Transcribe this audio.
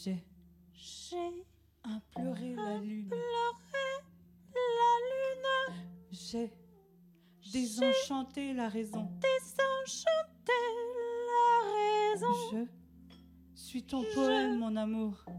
J'ai un pleuré la lune. J'ai désenchanté la raison. Désenchanté la raison. Je suis ton poème, mon amour.